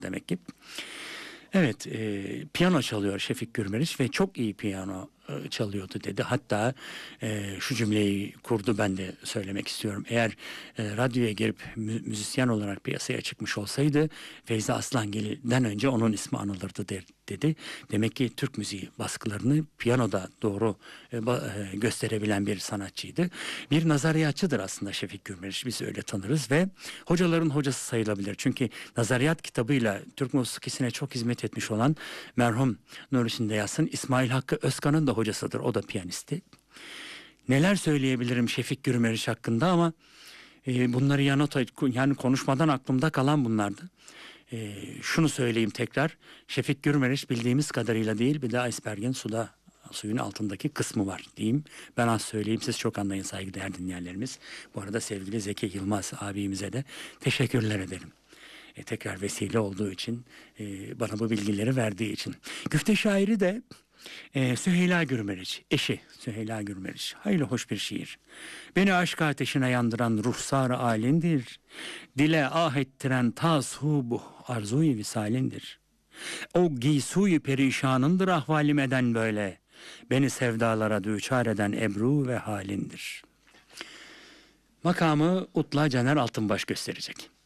demek ki. Evet, piyano çalıyor Şefik Gürmeriç ve çok iyi piyano çalıyordu dedi. Hatta şu cümleyi kurdu, ben de söylemek istiyorum. Eğer radyoya girip müzisyen olarak piyasaya çıkmış olsaydı Feyzi Aslangil'den önce onun ismi anılırdı dedi. Demek ki Türk müziği baskılarını piyanoda doğru gösterebilen bir sanatçıydı. Bir nazariyatçıdır aslında Şefik Gürmeriç. Biz öyle tanırız ve hocaların hocası sayılabilir. Çünkü nazariyat kitabıyla Türk musikisine çok hizmet etmiş olan merhum nur içinde yatsın İsmail Hakkı Özkan'ın da hocasıdır. O da piyanisti. Neler söyleyebilirim Şefik Gürmeriç hakkında ama bunları yani konuşmadan aklımda kalan bunlardı. Şunu söyleyeyim tekrar. Şefik Gürmeriç bildiğimiz kadarıyla değil, bir de iceberg'in suyun altındaki kısmı var diyeyim. Ben az söyleyeyim, siz çok anlayın saygıdeğer dinleyenlerimiz. Bu arada sevgili Zeki Yılmaz abimize de teşekkürler ederim. Tekrar vesile olduğu için, bana bu bilgileri verdiği için. Güfte şairi de Süheyla Gürmeriç, eşi Süheyla Gürmeriç. Hayli hoş bir şiir. Beni aşk ateşine yandıran ruhsar alindir. Dile ah ettiren bu arzuyu visalindir. O giysuyu perişanındır ahvalim eden böyle. Beni sevdalara düçar eden ebru ve halindir. Makamı Utla Caner Altınbaş gösterecek.